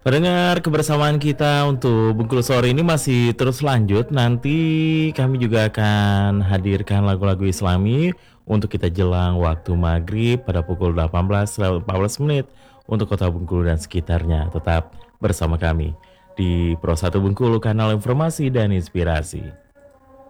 Pendengar, kebersamaan kita untuk Bengkulu sore ini masih terus lanjut. Nanti kami juga akan hadirkan lagu-lagu Islami untuk kita jelang waktu maghrib pada pukul 18 lewat 14 menit untuk kota Bengkulu dan sekitarnya. Tetap bersama kami di Pro 1 Bengkulu, kanal informasi dan inspirasi.